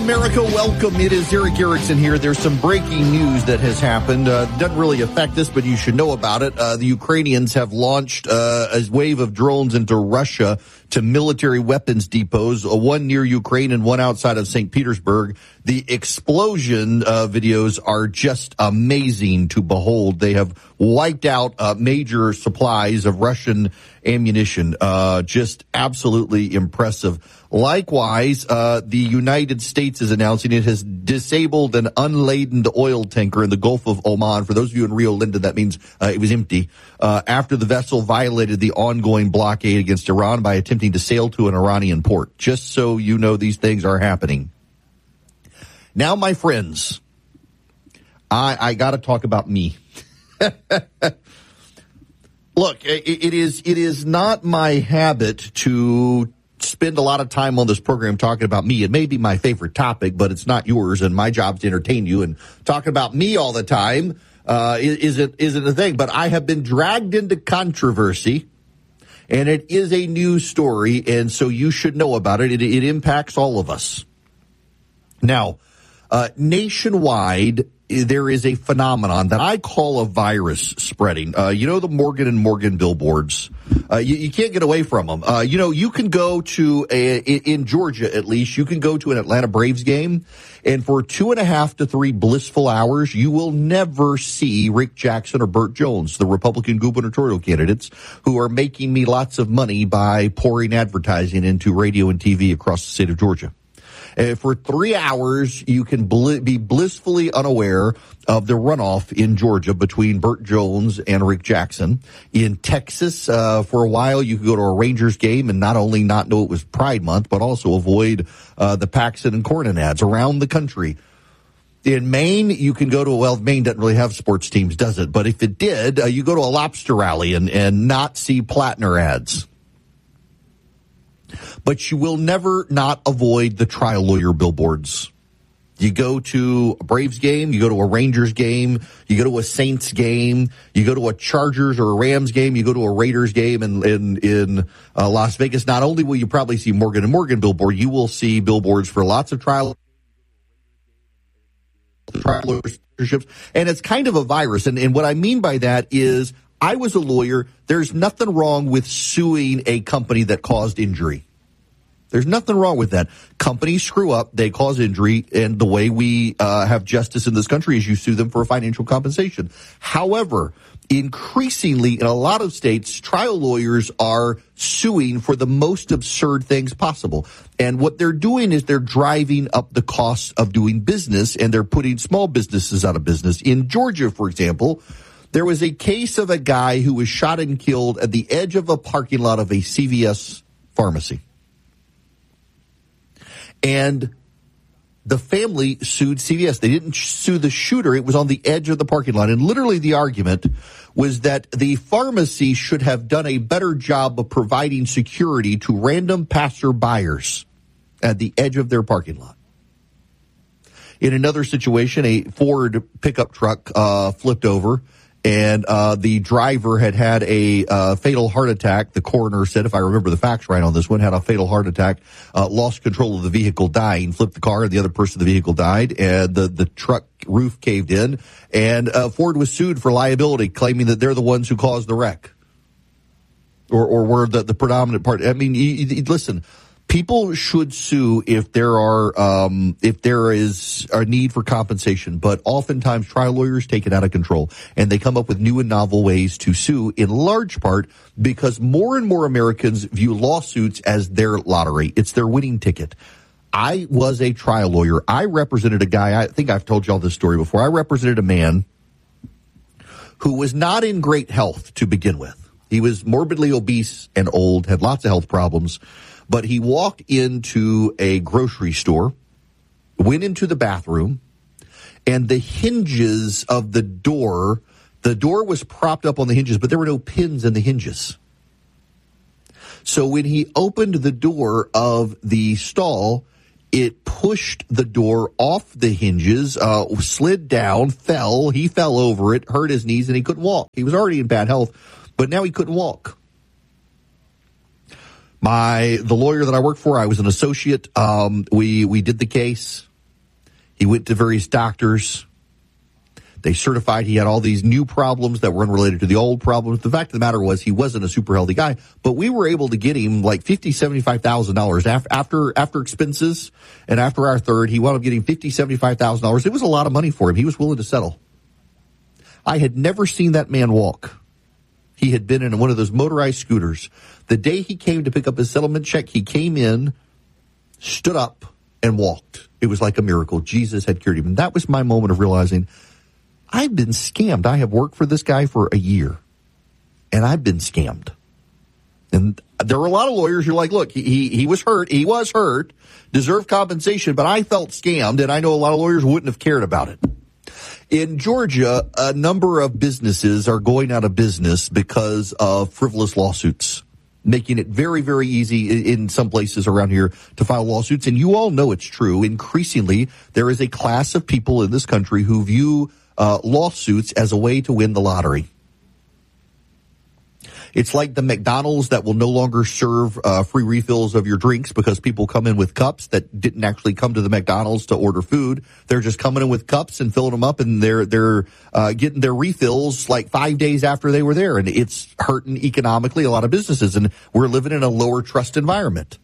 America, welcome. It is Eric Erickson here. There's some breaking news that has happened. Doesn't really affect us, but you should know about it. The Ukrainians have launched a wave of drones into Russia to military weapons depots, one near Ukraine and one outside of St. Petersburg. The explosion videos are just amazing to behold. They have wiped out major supplies of Russian ammunition. Just absolutely impressive. Likewise, the United States is announcing it has disabled an unladen oil tanker in the Gulf of Oman. For those of you in Rio Linda, that means it was empty. After the vessel violated the ongoing blockade against Iran by attempting to sail to an Iranian port. Just so you know, these things are happening. Now, my friends, I got to talk about me. Look, it is not my habit to spend a lot of time on this program talking about me. It may be my favorite topic, but it's not yours, and my job's to entertain you. And talking about me all the time isn't a thing. But I have been dragged into controversy, and it is a news story, and so you should know about it. It impacts all of us. Now, nationwide, there is a phenomenon that I call a virus spreading. You know, the Morgan & Morgan billboards. You can't get away from them. You can go to in Georgia, at least, you can go to an Atlanta Braves game, and for 2.5 to 3 blissful hours, you will never see Rick Jackson or Burt Jones, the Republican gubernatorial candidates, who are making me lots of money by pouring advertising into radio and TV across the state of Georgia. For 3 hours, you can be blissfully unaware of the runoff in Georgia between Burt Jones and Rick Jackson. In Texas, for a while, you could go to a Rangers game and not only not know it was Pride Month, but also avoid the Paxton and Cornyn ads around the country. In Maine, you can go to, Maine doesn't really have sports teams, does it? But if it did, you go to a lobster rally and not see Plattner ads. But you will never not avoid the trial lawyer billboards. You go to a Braves game, you go to a Rangers game, you go to a Saints game, you go to a Chargers or a Rams game, you go to a Raiders game in Las Vegas. Not only will you probably see Morgan & Morgan billboard, you will see billboards for lots of trial lawyers, and it's kind of a virus. And what I mean by that is, I was a lawyer. There's nothing wrong with suing a company that caused injury. There's nothing wrong with that. Companies screw up, they cause injury, and the way we have justice in this country is you sue them for financial compensation. However, increasingly in a lot of states, trial lawyers are suing for the most absurd things possible. And what they're doing is they're driving up the costs of doing business, and they're putting small businesses out of business. In Georgia, for example, there was a case of a guy who was shot and killed at the edge of a parking lot of a CVS pharmacy. And the family sued CVS. They didn't sue the shooter. It was on the edge of the parking lot. And literally the argument was that the pharmacy should have done a better job of providing security to random passerbyers at the edge of their parking lot. In another situation, a Ford pickup truck flipped over, and the driver had a fatal heart attack. The coroner said, if I remember the facts right on this one, had a fatal heart attack, lost control of the vehicle, dying, flipped the car, and the other person in the vehicle died, and the truck roof caved in, and Ford was sued for liability, claiming that they're the ones who caused the wreck, or were the predominant part. I mean, listen. People should sue if there is a need for compensation, but oftentimes trial lawyers take it out of control, and they come up with new and novel ways to sue, in large part because more and more Americans view lawsuits as their lottery. It's their winning ticket. I was a trial lawyer. I represented a guy, I think I've told y'all this story before. I represented a man who was not in great health to begin with. He was morbidly obese and old, had lots of health problems. But he walked into a grocery store, went into the bathroom, and the hinges of the door was propped up on the hinges, but there were no pins in the hinges. So when he opened the door of the stall, it pushed the door off the hinges, slid down, fell. He fell over it, hurt his knees, and he couldn't walk. He was already in bad health, but now he couldn't walk. The lawyer that I worked for, I was an associate. We did the case. He went to various doctors. They certified he had all these new problems that were unrelated to the old problems. The fact of the matter was he wasn't a super healthy guy, but we were able to get him like $50,000, $75,000 after expenses. And after our third, he wound up getting $50,000, $75,000. It was a lot of money for him. He was willing to settle. I had never seen that man walk. He had been in one of those motorized scooters. The day he came to pick up his settlement check, he came in, stood up, and walked. It was like a miracle. Jesus had cured him. And that was my moment of realizing I've been scammed. I have worked for this guy for a year, and I've been scammed. And there are a lot of lawyers who are like, look, he was hurt. He was hurt, deserved compensation, but I felt scammed, and I know a lot of lawyers wouldn't have cared about it. In Georgia, a number of businesses are going out of business because of frivolous lawsuits, making it very, very easy in some places around here to file lawsuits. And you all know it's true. Increasingly, there is a class of people in this country who view lawsuits as a way to win the lottery. It's like the McDonald's that will no longer serve free refills of your drinks because people come in with cups that didn't actually come to the McDonald's to order food. They're just coming in with cups and filling them up, and they're getting their refills like 5 days after they were there. And it's hurting economically a lot of businesses, and we're living in a lower trust environment.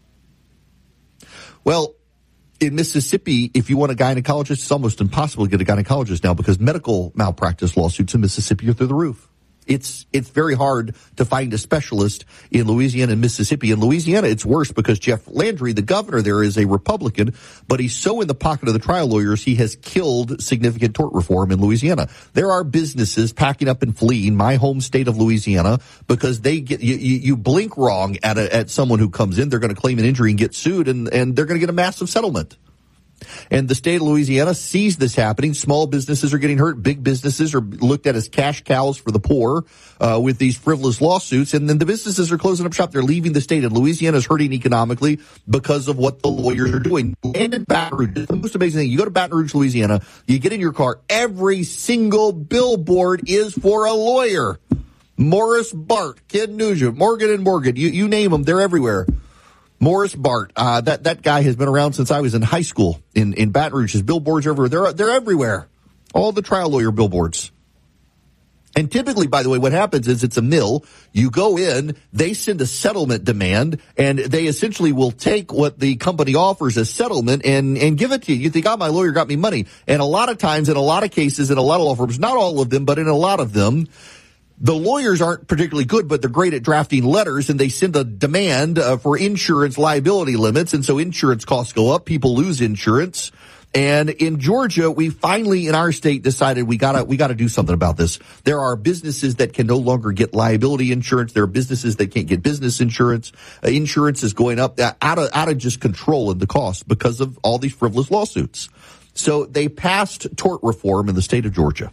Well, in Mississippi, if you want a gynecologist, it's almost impossible to get a gynecologist now because medical malpractice lawsuits in Mississippi are through the roof. It's very hard to find a specialist in Louisiana and Mississippi. In Louisiana, it's worse because Jeff Landry, the governor there, is a Republican, but he's so in the pocket of the trial lawyers, he has killed significant tort reform in Louisiana. There are businesses packing up and fleeing my home state of Louisiana because they get you blink wrong at someone who comes in, they're going to claim an injury and get sued, and they're going to get a massive settlement. And the state of Louisiana sees this happening. Small businesses are getting hurt. Big businesses are looked at as cash cows for the poor with these frivolous lawsuits. And then the businesses are closing up shop. They're leaving the state. And Louisiana is hurting economically because of what the lawyers are doing. And in Baton Rouge, it's the most amazing thing. You go to Baton Rouge, Louisiana, you get in your car, every single billboard is for a lawyer. Morris Bart, Ken Nugent, Morgan & Morgan, you name them, they're everywhere. Morris Bart, that guy has been around since I was in high school in Baton Rouge. His billboards are everywhere. They're everywhere. All the trial lawyer billboards. And typically, by the way, what happens is it's a mill. You go in, they send a settlement demand, and they essentially will take what the company offers as settlement and give it to you. You think, oh, my lawyer got me money. And a lot of times, in a lot of cases, in a lot of law firms, not all of them, but in a lot of them, the lawyers aren't particularly good, but they're great at drafting letters, and they send a demand for insurance liability limits, and so insurance costs go up. People lose insurance. And in Georgia, we finally, in our state, decided we gotta do something about this. There are businesses that can no longer get liability insurance. There are businesses that can't get business insurance. Insurance is going up out of just control in the cost because of all these frivolous lawsuits. So they passed tort reform in the state of Georgia.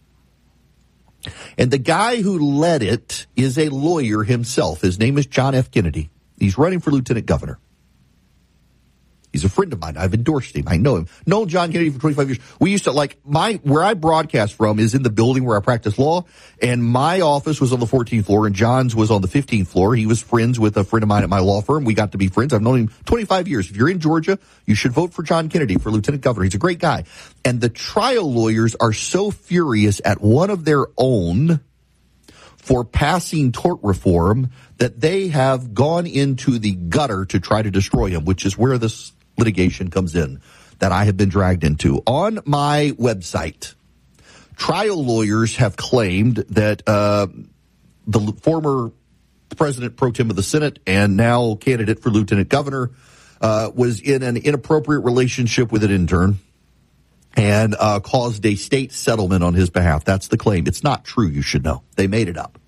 And the guy who led it is a lawyer himself. His name is John F. Kennedy. He's running for lieutenant governor. He's a friend of mine. I've endorsed him. I know him. Known John Kennedy for 25 years. We used to where I broadcast from is in the building where I practice law, and my office was on the 14th floor, and John's was on the 15th floor. He was friends with a friend of mine at my law firm. We got to be friends. I've known him 25 years. If you're in Georgia, you should vote for John Kennedy for lieutenant governor. He's a great guy. And the trial lawyers are so furious at one of their own for passing tort reform that they have gone into the gutter to try to destroy him, which is where this litigation comes in that I have been dragged into. On my website, trial lawyers have claimed that the former president pro tem of the Senate and now candidate for lieutenant governor was in an inappropriate relationship with an intern and caused a state settlement on his behalf. That's the claim. It's not true, you should know. They made it up.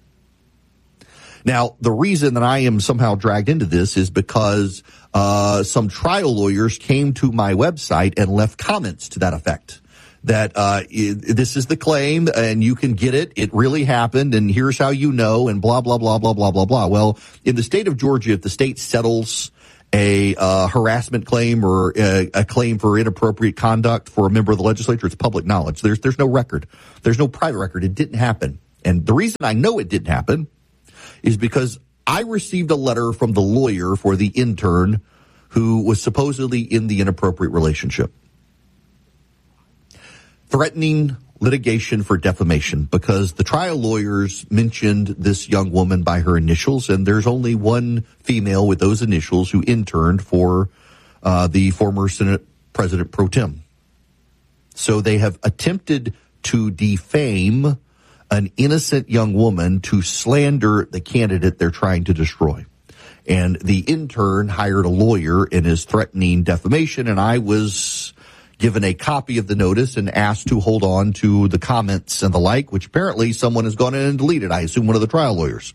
Now, the reason that I am somehow dragged into this is because some trial lawyers came to my website and left comments to that effect. That this is the claim, and you can get it. It really happened, and here's how you know, and blah, blah, blah, blah, blah, blah, blah. Well, in the state of Georgia, if the state settles a harassment claim or a claim for inappropriate conduct for a member of the legislature, it's public knowledge. There's no record. There's no private record. It didn't happen. And the reason I know it didn't happen is because I received a letter from the lawyer for the intern who was supposedly in the inappropriate relationship. threatening litigation for defamation because the trial lawyers mentioned this young woman by her initials, and there's only one female with those initials who interned for the former Senate President pro tem. So they have attempted to defame an innocent young woman to slander the candidate they're trying to destroy. And the intern hired a lawyer and is threatening defamation, and I was given a copy of the notice and asked to hold on to the comments and the like, which apparently someone has gone in and deleted. I assume one of the trial lawyers.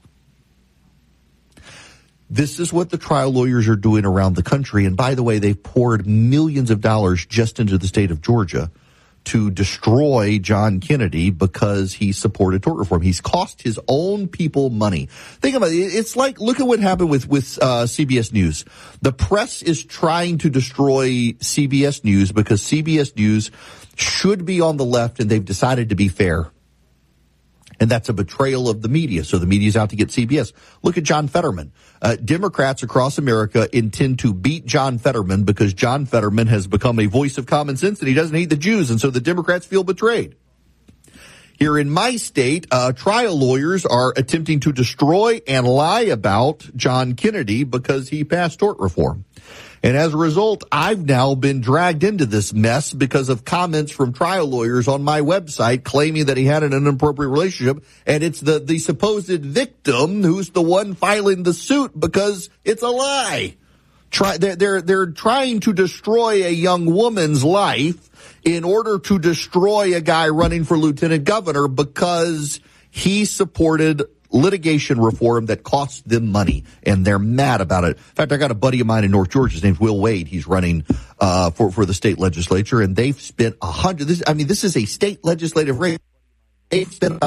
This is what the trial lawyers are doing around the country. And by the way, they've poured millions of dollars just into the state of Georgia to destroy John Kennedy because he supported tort reform. He's cost his own people money. Think about it. It's like, look at what happened with CBS News. The press is trying to destroy CBS News because CBS News should be on the left, and they've decided to be fair. And that's a betrayal of the media. So the media's out to get CBS. Look at John Fetterman. Democrats across America intend to beat John Fetterman because John Fetterman has become a voice of common sense and he doesn't hate the Jews. And so the Democrats feel betrayed. Here in my state, trial lawyers are attempting to destroy and lie about John Kennedy because he passed tort reform. And as a result, I've now been dragged into this mess because of comments from trial lawyers on my website claiming that he had an inappropriate relationship. And it's the supposed victim who's the one filing the suit because it's a lie. They're trying to destroy a young woman's life in order to destroy a guy running for lieutenant governor because he supported litigation reform that costs them money, and they're mad about it. In fact, I got a buddy of mine in North Georgia. His name's Will Wade. He's running for the state legislature, and they've spent this is a state legislative race. They've spent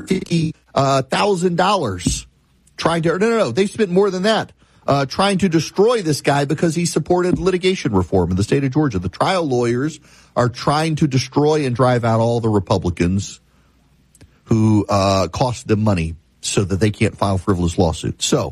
$150,000 trying to. No. They've spent more than that trying to destroy this guy because he supported litigation reform in the state of Georgia. The trial lawyers are trying to destroy and drive out all the Republicans who cost them money, so that they can't file frivolous lawsuits. So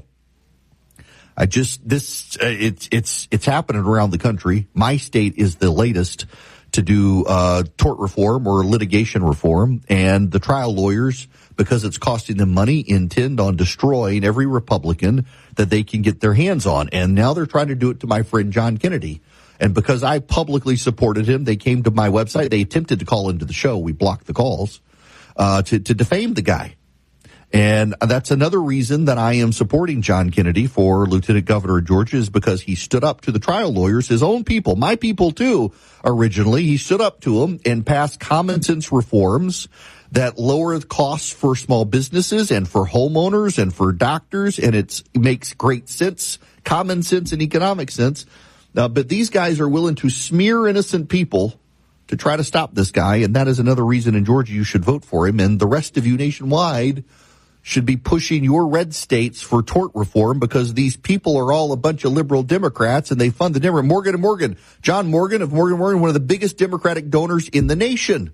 it's happening around the country. My state is the latest to do tort reform or litigation reform, and the trial lawyers, because it's costing them money, intend on destroying every Republican that they can get their hands on. And now they're trying to do it to my friend John Kennedy. And because I publicly supported him, they came to my website. They attempted to call into the show. We blocked the calls to defame the guy. And that's another reason that I am supporting John Kennedy for lieutenant governor of Georgia, is because he stood up to the trial lawyers, his own people, my people too, originally. He stood up to them and passed common sense reforms that lower the costs for small businesses and for homeowners and for doctors. And it makes great sense, common sense and economic sense. But these guys are willing to smear innocent people to try to stop this guy. And that is another reason in Georgia you should vote for him. And the rest of you nationwide should be pushing your red states for tort reform, because these people are all a bunch of liberal Democrats and they fund the Democrat. Morgan & Morgan, John Morgan of Morgan & Morgan, one of the biggest Democratic donors in the nation.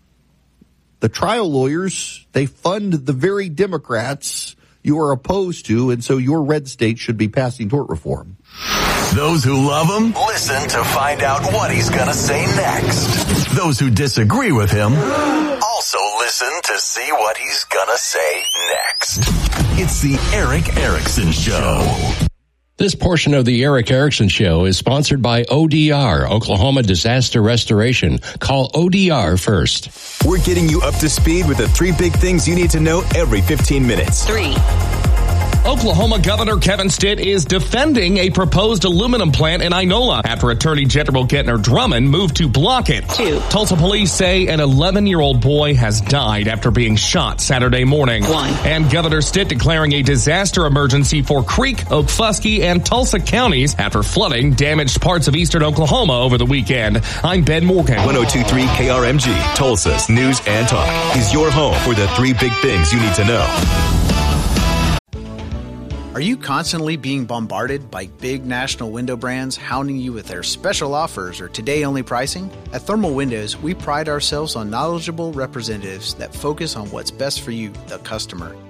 The trial lawyers, they fund the very Democrats you are opposed to, and so your red state should be passing tort reform. Those who love him, listen to find out what he's going to say next. Those who disagree with him, also listen to see what he's going to say next. It's the Erick Erickson Show. This portion of the Erick Erickson Show is sponsored by ODR, Oklahoma Disaster Restoration. Call ODR first. We're getting you up to speed with the 3 big things you need to know every 15 minutes. 3. Oklahoma Governor Kevin Stitt is defending a proposed aluminum plant in Inola after Attorney General Gentner Drummond moved to block it. 2. Tulsa police say an 11-year-old boy has died after being shot Saturday morning. 1. And Governor Stitt declaring a disaster emergency for Creek, Okfuskee, and Tulsa counties after flooding damaged parts of eastern Oklahoma over the weekend. I'm Ben Morgan. 102.3 KRMG, Tulsa's News and Talk, is your home for the 3 big things you need to know. Are you constantly being bombarded by big national window brands hounding you with their special offers or today-only pricing? At Thermal Windows, we pride ourselves on knowledgeable representatives that focus on what's best for you, the customer.